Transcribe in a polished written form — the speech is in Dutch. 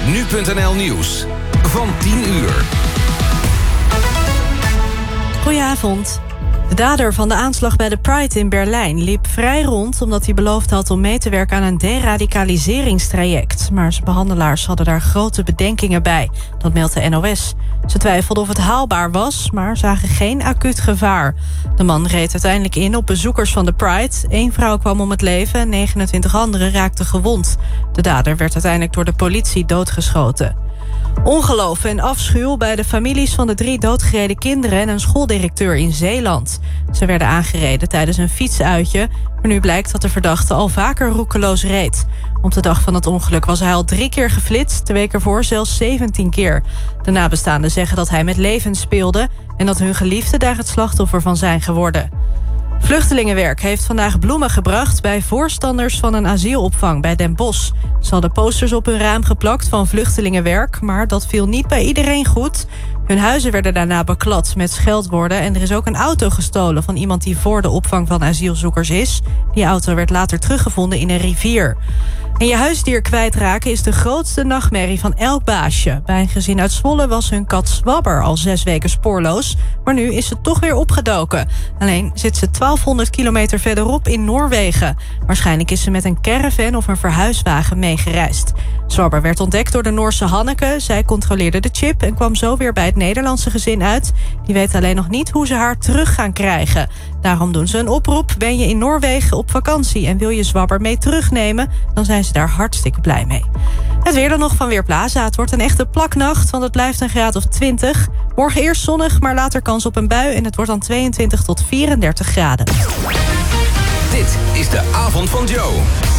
Nu.nl Nieuws van 10 uur. Goedenavond. De dader van de aanslag bij de Pride in Berlijn liep vrij rond omdat hij beloofd had om mee te werken aan een deradicaliseringstraject. Maar zijn behandelaars hadden daar grote bedenkingen bij. Dat meldt de NOS. Ze twijfelden of het haalbaar was, maar zagen geen acuut gevaar. De man reed uiteindelijk in op bezoekers van de Pride. 1 vrouw kwam om het leven en 29 anderen raakten gewond. De dader werd uiteindelijk door de politie doodgeschoten. Ongeloof en afschuw bij de families van de 3 doodgereden kinderen en een schooldirecteur in Zeeland. Ze werden aangereden tijdens een fietsuitje, maar nu blijkt dat de verdachte al vaker roekeloos reed. Op de dag van het ongeluk was hij al 3 keer geflitst, de week ervoor zelfs 17 keer. De nabestaanden zeggen dat hij met levens speelde en dat hun geliefden daar het slachtoffer van zijn geworden. Vluchtelingenwerk heeft vandaag bloemen gebracht bij voorstanders van een asielopvang bij Den Bosch. Ze hadden posters op hun raam geplakt van Vluchtelingenwerk, maar dat viel niet bij iedereen goed. Hun huizen werden daarna beklad met scheldwoorden en er is ook een auto gestolen van iemand die voor de opvang van asielzoekers is. Die auto werd later teruggevonden in een rivier. En je huisdier kwijtraken is de grootste nachtmerrie van elk baasje. Bij een gezin uit Zwolle was hun kat Zwabber al 6 weken spoorloos, maar nu is ze toch weer opgedoken. Alleen zit ze 1200 kilometer verderop in Noorwegen. Waarschijnlijk is ze met een caravan of een verhuiswagen meegereisd. Zwabber werd ontdekt door de Noorse Hanneke. Zij controleerde de chip en kwam zo weer bij het Nederlandse gezin uit. Die weet alleen nog niet hoe ze haar terug gaan krijgen. Daarom doen ze een oproep. Ben je in Noorwegen op vakantie en wil je Zwabber mee terugnemen, dan zijn ze daar hartstikke blij mee. Het weer dan nog van Weerplaza. Het wordt een echte plaknacht, want het blijft een graad of 20. Morgen eerst zonnig, maar later kans op een bui en het wordt dan 22 tot 34 graden. Dit is de avond van Joe.